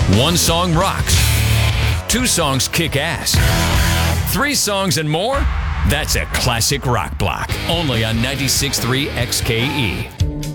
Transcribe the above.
One song rocks. Two songs kick ass. Three songs and more? That's a classic rock block. Only on 96.3 XKE.